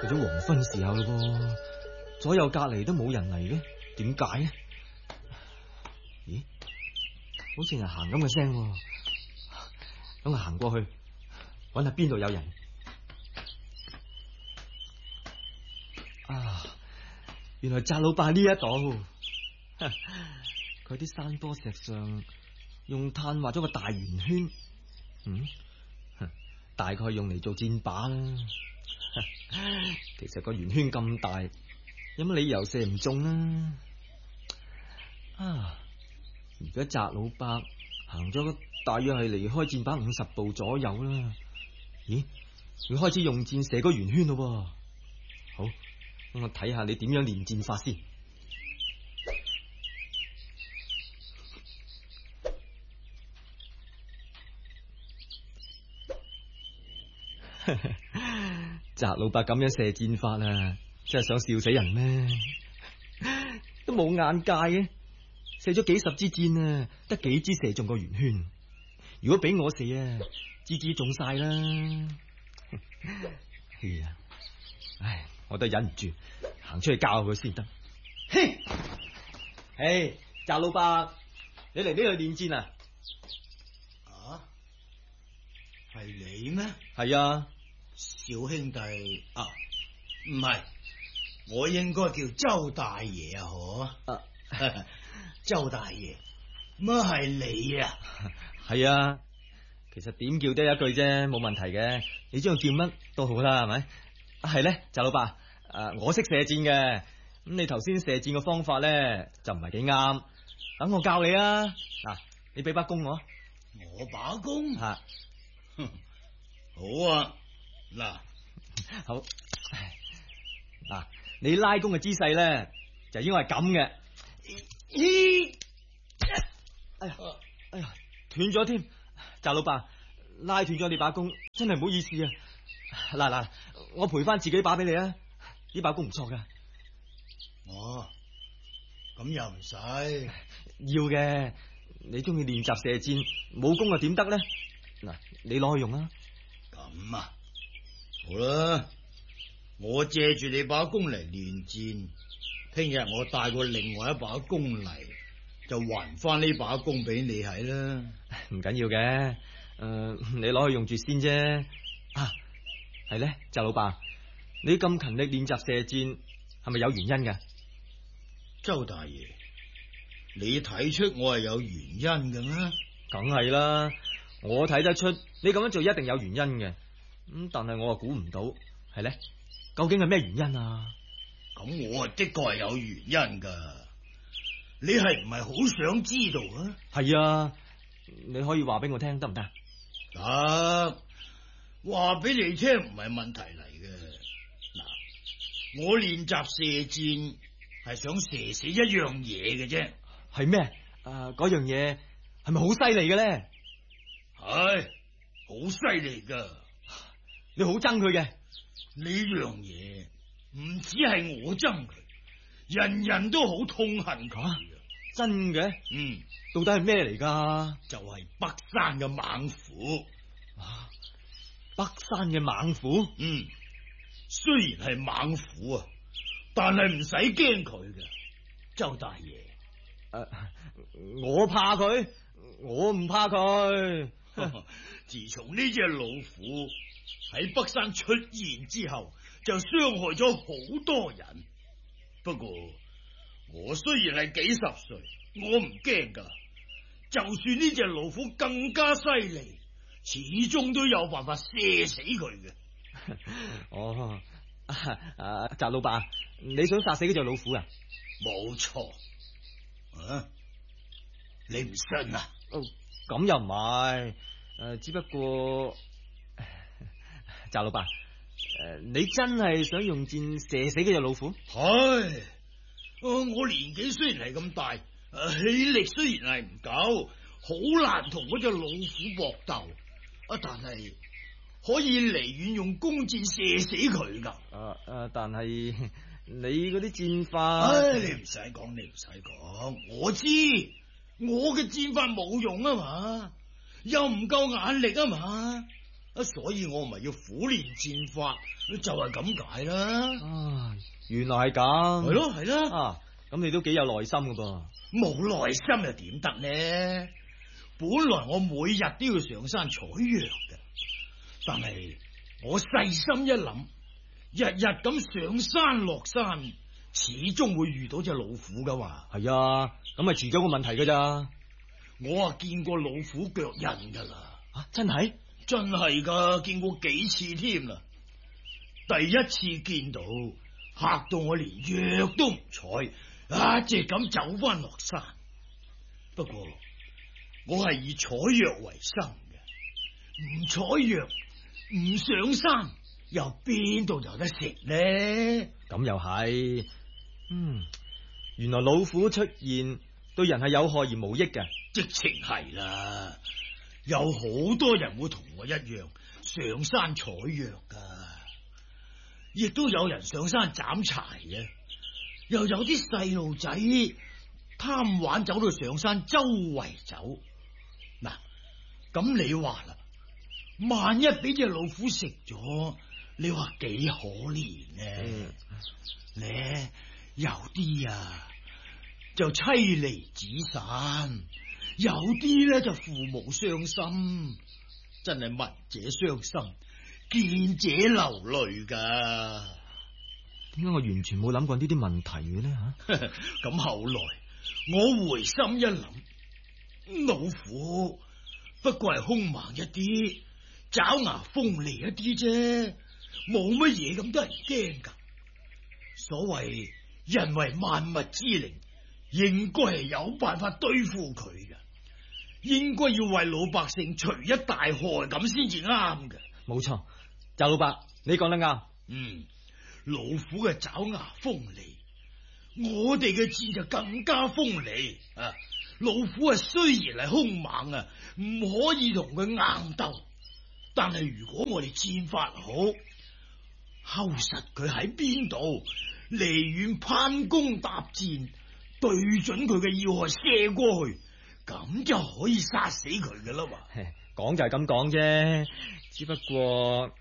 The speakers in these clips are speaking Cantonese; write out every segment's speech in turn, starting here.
到咗黃昏時候咯，左右隔籬都冇人嚟嘅，點解呢？咦，好似係行咁嘅聲，等我行過去，搵下邊度有人。啊，原來翟老伯呢一度，佢啲山坡石上用炭畫咗個大圓圈，大概用嚟做箭靶啦。其實個圓圈咁大，有乜理由射唔中啊？而家翟老伯行咗大約係離開箭靶50步左右啦。咦，佢開始用箭射個圓圈咯。好，我睇下你點樣練箭法先。翟老伯咁樣射箭法啊，真係想笑死人咩？都冇眼界嘅，射咗幾十支箭啊，得幾支射中個圓圈。如果俾我射啊，支支中晒啦。係啊，唉，我都忍唔住行出去教佢先得。嘿，唉，翟老伯，你嚟呢度練箭啊？ 啊，係你咩？ 係啊。 小兄弟啊，唔係，我應該叫周大爺啊，嗬？周大爺，乜係你啊？ 係啊，其實點叫得一句啫，冇問題嘅。你將佢叫乜都好啦，係咪？係咧，翟老伯，我識射箭嘅，咁你頭先射箭嘅方法咧就唔係幾啱，等我教你啊。嗱，你俾把弓我。 我把弓？ 吓， 好啊。嗱， 好，嗱，你拉弓嘅姿勢咧就應該係咁嘅。咦，哎呀，斷咗添，翟老伯，拉斷咗你把弓，真係唔好意思啊。嗱，我賠翻自己把俾你啊，呢把弓唔錯噶。 哦，咁又唔使。 要嘅，你中意練習射箭，冇弓又點得咧？嗱，你攞去用啊。 咁啊。好啦，我借住你把弓嚟練箭，聽日我帶過另外一把弓嚟，就還翻呢把弓俾你係啦。 唔緊要嘅，你攞去用住先啫。係咧，翟老伯，你咁勤力練習射箭，係咪有原因㗎？ 周大爺，你睇出我係有原因嘅咩？ 梗係啦，我睇得出你咁樣做一定有原因嘅。但係我又估唔到，係咧，究竟係咩原因啊？ 咁我的確係有原因噶，你係唔係好想知道啊？ 係啊，你可以話俾我聽得唔得？ 得，話俾你聽唔係問題嚟嘅。嗱，我練習射箭係想射死一樣嘢嘅啫。 係咩？嗰樣嘢係咪好犀利嘅咧？ 係，好犀利噶。 你好憎佢嘅呢樣嘢，唔止係我憎佢，人人都好痛恨佢。 真嘅？到底係咩嚟噶？ 就係北山嘅猛虎。 北山嘅猛虎？ 雖然係猛虎啊，但係唔使驚佢嘅。周大爺， 我怕佢，我唔怕佢。 自從呢隻老虎喺北山出現之後，就傷害咗好多人。不過我雖然係幾十歲，我唔驚噶。就算呢隻老虎更加犀利，始終都有辦法射死佢嘅。 哦，翟老伯，你想殺死嗰隻老虎啊？ 冇錯。你唔信啊？ 咁又唔係，只不過翟老伯，你真係想用箭射死嗰隻老虎？ 係，我年紀雖然係咁大，氣力雖然係唔夠，好難同嗰隻老虎搏鬥，但係可以離遠用弓箭射死佢噶。 但係你嗰啲箭法， 你唔使講，你唔使講，我知我嘅箭法冇用啊嘛，又唔夠眼力啊嘛。 所以我咪要苦練戰法，就係咁解啦。 啊，原來係咁。 係咯係咯。 啊，咁你都幾有耐心噶噃。 冇耐心又點得呢？本來我每日都要上山採藥嘅，但係我細心一諗，日日咁上山落山，始終會遇到隻老虎噶嘛。 係啊，咁咪遲咗個問題噶咋？ 我啊見過老虎腳印噶啦。 啊，真係？ 真係噶，見過幾次添啦。第一次見到，嚇到我連藥都唔採，一直咁走翻落山。不過我係以採藥為生嘅，唔採藥唔上山，又邊度有得食呢？ 咁又係，原來老虎出現對人係有害而無益嘅。 直情係啦，有好多人會同我一樣上山採藥噶，亦都有人上山斬柴嘅，又有啲細路仔貪玩走到上山周圍走。嗱，咁你話啦，萬一俾隻老虎食咗，你話幾可憐呢？咧有啲啊就妻離子散，有啲咧就父母傷心，真係聞者傷心，見者流淚噶。 點解我完全冇諗過呢啲問題嘅呢？吓， 咁後來我回心一諗，老虎不過係兇猛一啲，爪牙鋒利一啲啫，冇乜嘢咁得人驚噶。所謂人為萬物之靈，應該係有辦法對付佢嘅，應該要為老百姓除一大害咁先至啱嘅。冇錯， 周老伯，你講得啱。 老虎嘅爪牙鋒利，我哋嘅智就更加鋒利啊！老虎啊，雖然係兇猛啊，唔可以同佢硬鬥，但係如果我哋戰法好，睺實佢喺邊度，離遠攀弓搭箭，對準佢嘅要害射過去，咁就可以殺死佢噶啦嘛。 講就係咁講啫，只不過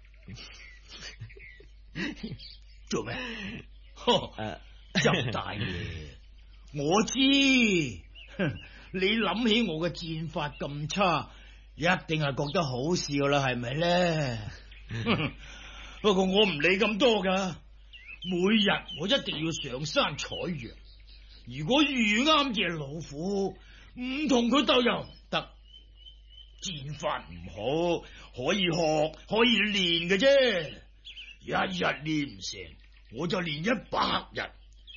做咩？咁大嘢，我知。你諗起我嘅戰法咁差，一定係覺得好笑啦，係咪咧？不過我唔理咁多噶，每日我一定要上山採藥。如果遇啱隻老虎，唔同佢鬥又唔得。戰法唔好，可以學，可以練嘅啫。一日練唔成，我就練100日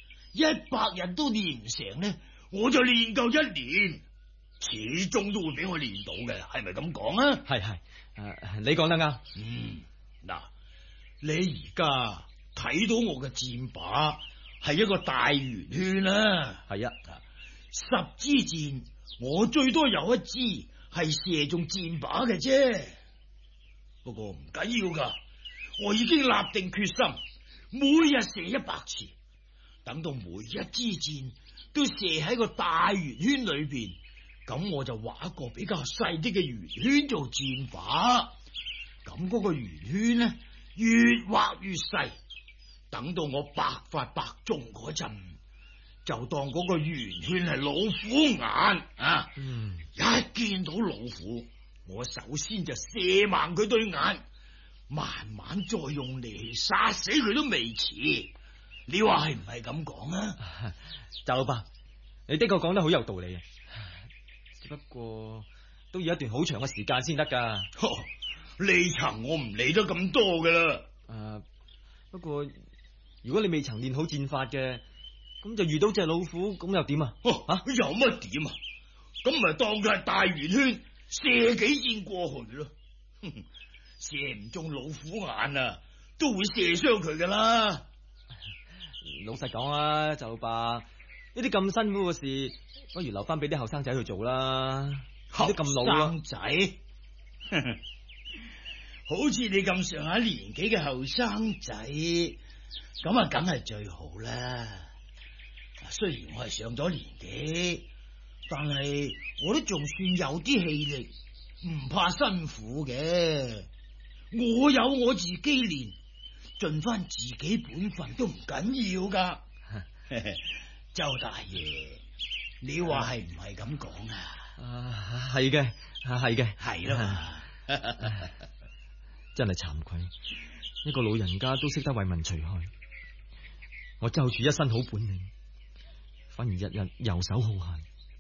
；100日都練唔成呢，我就練夠1年，始終都會俾我練到嘅，係咪咁講啊？ 係，你講得啱。 嗱，你而家睇到我嘅箭靶係一個大圓圈啦， 係啊 ，10支箭，我最多有1支係射中箭靶嘅啫。不過唔緊要噶，我已經立定決心，每日射100次，等到每一支箭都射喺個大圓圈裏邊，咁我就畫一個比較細啲嘅圓圈做箭靶。咁嗰個圓圈呢，越畫越細，等到我百發百中嗰陣，就當嗰個圓圈係老虎眼啊！一見到老虎，我首先就射盲佢對眼，慢慢再用力殺死佢都未遲。你話係唔係咁講啊？ 周老伯，你的確講得好有道理啊！只不過都要一段好長嘅時間先得噶。 呢層我唔理得咁多噶啦。 不過如果你未曾練好戰法嘅，咁就遇到隻老虎，咁又點啊？ 有乜點啊？咁咪當佢係大圓圈，射幾箭過去咯。射唔中老虎眼啊，都會射傷佢噶啦。 老實講啊，周老伯，呢啲咁辛苦嘅事，不如留翻俾啲後生仔去做啦。 後咁老生仔，好似你咁上下年紀嘅後生仔，咁啊，梗係最好啦。雖然我係上咗年紀，但係我都仲算有啲氣力，唔怕辛苦嘅。 我有我自己練，盡翻自己本分都唔緊要噶。周大爺，你話係唔係咁講啊？ 係嘅，係嘅， 係啦嘛。 真係慚愧，一個老人家都識得為民除害，我就住一身好本領，反而日日游手好閒。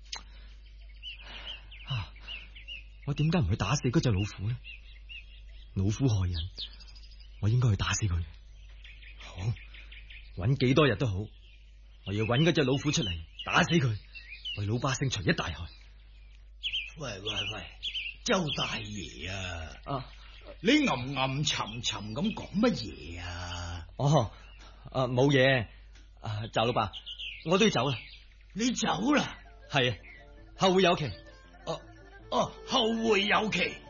我點解唔去打死嗰隻老虎呢？老虎害人，我應該去打死佢。好，搵幾多日都好，我要搵嗰隻老虎出嚟，打死佢，為老百姓除一大害。 喂，周大爺啊！你吟吟沉沉咁講乜嘢啊？ 冇嘢。趙老伯，我都要走啦。 你走啦？ 係啊，後會有期。 後會有期。